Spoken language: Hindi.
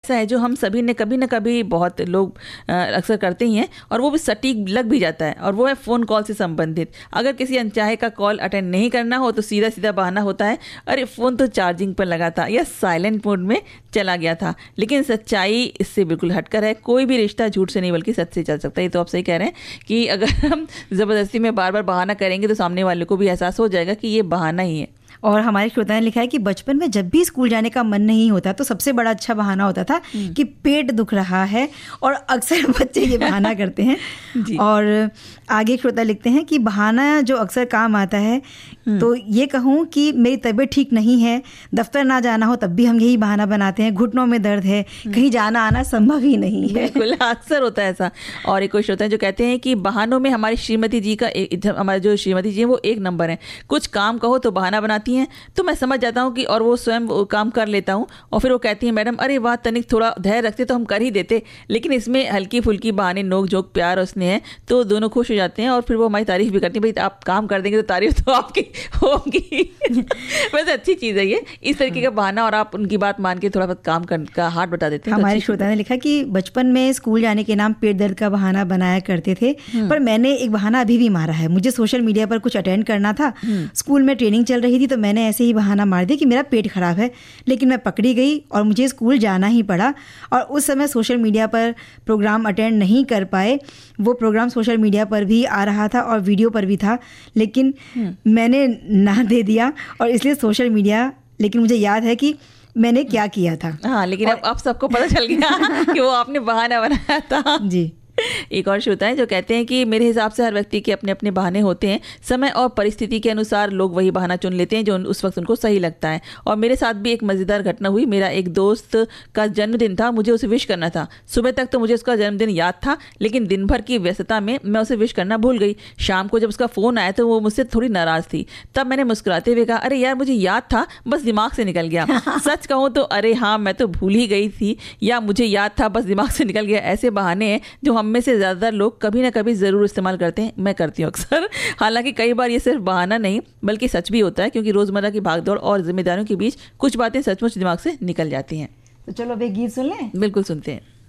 ऐसा है जो हम सभी ने कभी ना कभी, बहुत लोग अक्सर करते ही हैं, और वो भी सटीक लग भी जाता है, और वो है फ़ोन कॉल से संबंधित। अगर किसी अनचाहे का कॉल अटेंड नहीं करना हो तो सीधा सीधा बहाना होता है, अरे फ़ोन तो चार्जिंग पर लगा था या साइलेंट मोड में चला गया था। लेकिन सच्चाई इससे बिल्कुल हटकर है। कोई भी रिश्ता झूठ से नहीं बल्कि सच से चल सकता है। ये तो आप सही कह रहे हैं कि अगर हम ज़बरदस्ती में बार बार बहाना करेंगे तो सामने वाले को भी एहसास हो जाएगा कि ये बहाना ही है। और हमारे श्रोता ने लिखा है कि बचपन में जब भी स्कूल जाने का मन नहीं होता तो सबसे बड़ा अच्छा बहाना होता था कि पेट दुख रहा है, और अक्सर बच्चे ये बहाना करते हैं। और आगे श्रोता लिखते हैं कि बहाना जो अक्सर काम आता है, तो ये कहूँ कि मेरी तबीयत ठीक नहीं है, दफ्तर ना जाना हो तब भी हम यही बहाना बनाते हैं, घुटनों में दर्द है, कहीं जाना आना संभव ही नहीं है। बिल्कुल, अक्सर होता है ऐसा। और एक कोई श्रोता है जो कहते हैं कि बहानों में हमारी श्रीमती जी का, हमारे जो श्रीमती जी हैं वो एक नंबर है। कुछ काम कहो तो बहाना बनाती हैं, तो मैं समझ जाता हूँ कि, और वो स्वयं वो काम कर लेता हूँ, और फिर वो कहती हैं मैडम अरे वाह तनिक थोड़ा धैर्य रखते तो हम कर ही देते। लेकिन इसमें हल्की फुल्की बहाने, नोक झोंक, प्यार और स्नेह है, तो दोनों खुश हो जाते हैं, और फिर वो हमारी तारीफ भी करती हैं, भाई आप काम कर देंगे तो तारीफ तो आपकी होगी। वैसे अच्छी चीज़ है ये, इस तरीके का बहाना, और आप उनकी बात मान के थोड़ा बहुत काम का हाथ बता देते हैं। हमारे श्रोता ने लिखा कि बचपन में स्कूल जाने के नाम पेट दर्द का बहाना बनाया करते थे, पर मैंने एक बहाना अभी भी मारा है। मुझे सोशल मीडिया पर कुछ अटेंड करना था, स्कूल में ट्रेनिंग चल रही थी, तो मैंने ऐसे ही बहाना मार दिया कि मेरा पेट खराब है, लेकिन मैं पकड़ी गई और मुझे स्कूल जाना ही पड़ा। और उस समय सोशल मीडिया पर प्रोग्राम अटेंड नहीं कर पाए। वो प्रोग्राम सोशल मीडिया पर भी आ रहा था और वीडियो पर भी था, लेकिन मैंने ना दे दिया, और इसलिए सोशल मीडिया, लेकिन मुझे याद है कि मैंने क्या किया था। हाँ, लेकिन अब सबको पता चल गया कि वो आपने बहाना बनाया था। जी। एक और श्रोता है जो कहते हैं कि मेरे हिसाब से हर व्यक्ति के अपने अपने बहाने होते हैं। समय और परिस्थिति के अनुसार लोग वही बहाना चुन लेते हैं जो उस वक्त उनको सही लगता है। और मेरे साथ भी एक मज़ेदार घटना हुई। मेरा एक दोस्त का जन्मदिन था, मुझे उसे विश करना था। सुबह तक तो मुझे उसका जन्मदिन याद था, लेकिन दिन भर की व्यस्तता में मैं उसे विश करना भूल गई। शाम को जब उसका फ़ोन आया तो वो मुझसे थोड़ी नाराज़ थी। तब मैंने मुस्कुराते हुए कहा, अरे यार मुझे याद था, बस दिमाग से निकल गया। सच कहूँ तो अरे हाँ, मैं तो भूल ही गई थी, या मुझे याद था बस दिमाग से निकल गया। ऐसे बहाने हैं जो हम में से ज़्यादातर लोग कभी ना कभी ज़रूर इस्तेमाल करते हैं। मैं करती हूँ अक्सर। हालांकि कई बार ये सिर्फ बहाना नहीं बल्कि सच भी होता है, क्योंकि रोज़मर्रा की भागदौड़ और जिम्मेदारियों के बीच कुछ बातें सचमुच दिमाग से निकल जाती हैं। तो चलो अब एक गीत सुन लें। बिल्कुल सुनते हैं।